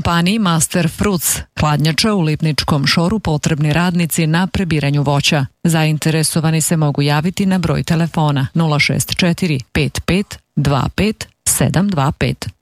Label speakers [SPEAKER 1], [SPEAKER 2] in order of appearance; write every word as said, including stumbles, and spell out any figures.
[SPEAKER 1] Kompaniji Master Fruits hladnjača u Lipničkom šoru potrebni radnici na prebiranju voća. Zainteresovani se mogu javiti na broj telefona nula šest četiri pet pet dva pet sedam dva pet.